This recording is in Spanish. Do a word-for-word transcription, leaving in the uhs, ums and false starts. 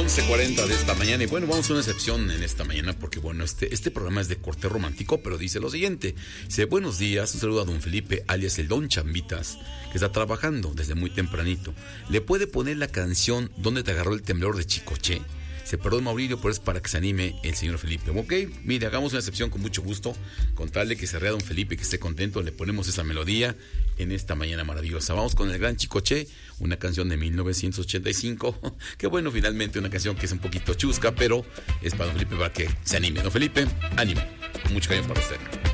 once cuarenta de esta mañana. Y bueno, vamos a una excepción en esta mañana porque bueno, este, este programa es de corte romántico, pero dice lo siguiente. Dice, buenos días, un saludo a don Felipe, alias el Don Chambitas, que está trabajando desde muy tempranito. ¿Le puede poner la canción ¿Dónde te agarró el temblor de Chicoche? Se perdón Mauricio, pero es para que se anime el señor Felipe. Ok, mire, hagamos una excepción con mucho gusto. Con tal de que se ría don Felipe, que esté contento, le ponemos esa melodía en esta mañana maravillosa. Vamos con el gran Chicoche, una canción de mil novecientos ochenta y cinco. Que bueno, finalmente una canción que es un poquito chusca, pero es para don Felipe para que se anime. Don Felipe, ánimo. Mucho cariño para usted.